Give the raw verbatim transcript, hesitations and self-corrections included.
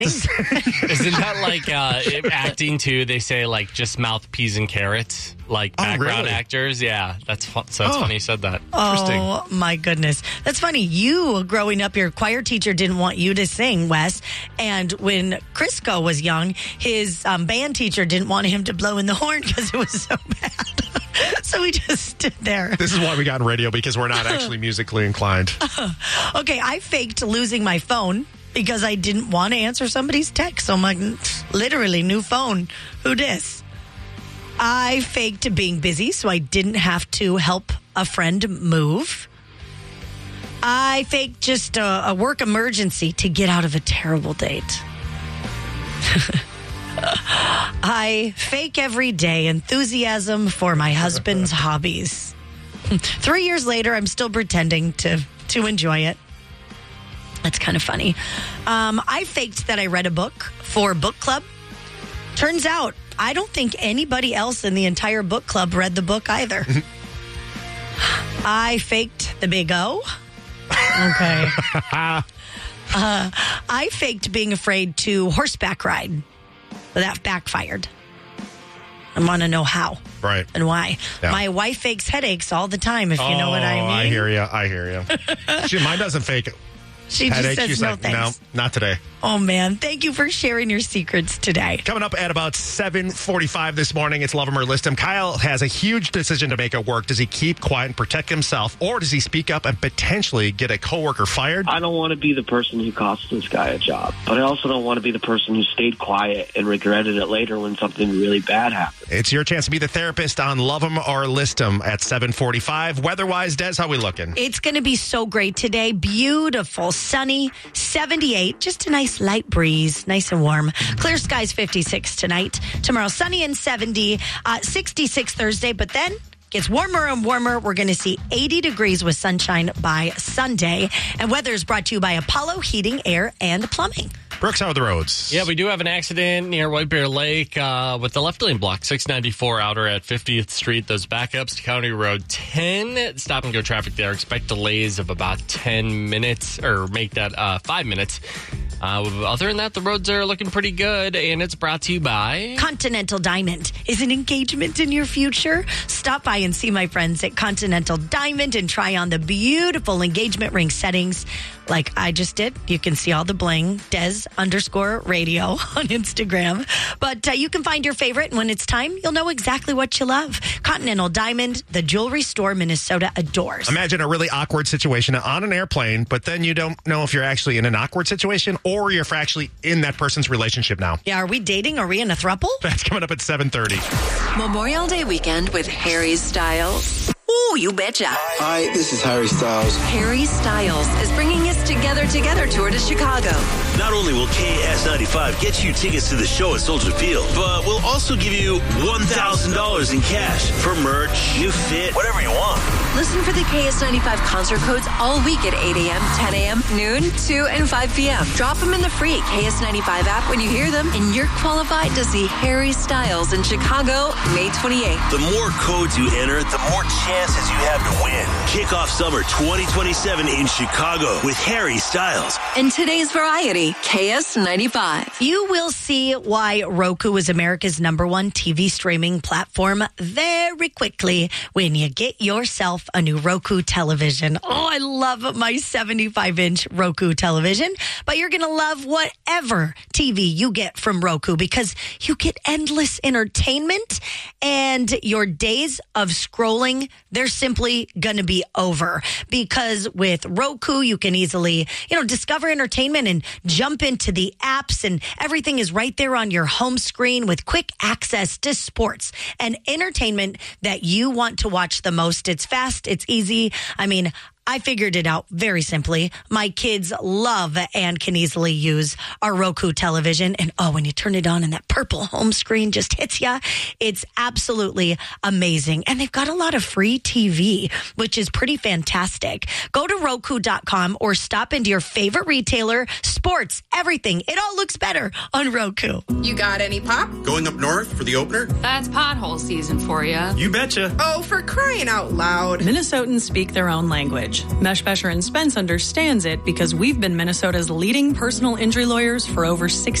Isn't that like uh, acting too? They say like just mouth peas and carrots, like Oh, background really? actors. Yeah, that's fun. So that's Oh. funny you said that. Oh, my goodness. That's funny. You, growing up, your choir teacher didn't want you to sing, Wes. And when Crisco was young, his um, band teacher didn't want him to blow in the horn because it was so bad. So we just stood there. This is why we got in radio, because we're not actually musically inclined. Okay, I faked losing my phone because I didn't want to answer somebody's text. So I'm like, literally, new phone. Who dis? I faked being busy so I didn't have to help a friend move. I faked just a, a work emergency to get out of a terrible date. I fake every day enthusiasm for my husband's hobbies. Three years later, I'm still pretending to, to enjoy it. That's kind of funny. Um, I faked that I read a book for book club. Turns out, I don't think anybody else in the entire book club read the book either. I faked the big O. Okay. uh, I faked being afraid to horseback ride. But that backfired. I want to know how. Right. And why. Yeah. My wife fakes headaches all the time, if you know what I mean. Oh, I hear you. I hear you. She, mine doesn't fake it. She just Headache. says She's no like, thanks. no, not today. Oh, man. Thank you for sharing your secrets today. Coming up at about seven forty-five this morning, it's Love 'Em or List 'Em. Kyle has a huge decision to make at work. Does he keep quiet and protect himself, or does he speak up and potentially get a coworker fired? I don't want to be the person who cost this guy a job, but I also don't want to be the person who stayed quiet and regretted it later when something really bad happened. It's your chance to be the therapist on Love 'Em or List 'Em at seven forty-five. Weather-wise, Des, how we looking? It's going to be so great today. Beautiful, sunny, seventy-eight. Just a nice light breeze, nice and warm. Clear skies, fifty-six tonight. Tomorrow, sunny and seventy. Uh, sixty-six Thursday, but then gets warmer and warmer. We're going to see eighty degrees with sunshine by Sunday. And weather is brought to you by Apollo Heating, Air, and Plumbing. Brooks, how are the roads? Yeah, we do have an accident near White Bear Lake uh, with the left lane block, six ninety-four outer at fiftieth Street. Those backups to County Road ten. Stop and go traffic there. Expect delays of about ten minutes, or make that uh, five minutes. Uh, other than that, the roads are looking pretty good, and it's brought to you by Continental Diamond. Is an engagement in your future? Stop by and see my friends at Continental Diamond and try on the beautiful engagement ring settings like I just did. You can see all the bling. Des underscore radio on Instagram. But uh, you can find your favorite, and when it's time, you'll know exactly what you love. Continental Diamond, the jewelry store Minnesota adores. Imagine a really awkward situation on an airplane, but then you don't know if you're actually in an awkward situation or you're actually in that person's relationship now. Yeah, are we dating? Are we in a throuple? That's coming up at seven thirty. Memorial Day weekend with Harry Styles. Ooh, you betcha. Hi, this is Harry Styles. Harry Styles is bringing his Together Together tour to Chicago. Not only will K S ninety-five get you tickets to the show at Soldier Field, but we'll also give you one thousand dollars in cash for merch, new fit, whatever you want. Listen for the K S ninety-five concert codes all week at eight a.m., ten a.m., noon, two, and five p.m. Drop them in the free K S ninety-five app when you hear them, and you're qualified to see Harry Styles in Chicago May twenty-eighth. The more codes you enter, the more chances you have to win. Kick off summer twenty twenty-seven in Chicago with Harry Styles. And today's variety, K S ninety-five. You will see why Roku is America's number one T V streaming platform very quickly when you get yourself a new Roku television. Oh, I love my seventy-five inch Roku television, but you're going to love whatever T V you get from Roku because you get endless entertainment, and your days of scrolling, they're simply going to be over, because with Roku, you can easily, you know, discover entertainment and jump into the apps, and everything is right there on your home screen with quick access to sports and entertainment that you want to watch the most. It's fast. It's easy. I mean, I figured it out very simply. My kids love and can easily use our Roku television. And oh, when you turn it on and that purple home screen just hits you, it's absolutely amazing. And they've got a lot of free T V, which is pretty fantastic. Go to Roku dot com or stop into your favorite retailer. Sports, everything. It all looks better on Roku. You got any pop? Going up north for the opener? That's pothole season for you. You betcha. Oh, for crying out loud. Minnesotans speak their own language. challenge. Mesh Besher and Spence understands it because we've been Minnesota's leading personal injury lawyers for over sixty